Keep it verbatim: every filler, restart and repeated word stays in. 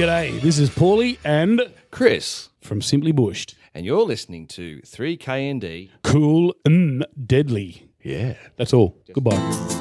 G'day, this is Paulie and Chris, from Simply Bushed. and you're listening to three K N D. Cool and deadly. Yeah. That's all. Goodbye.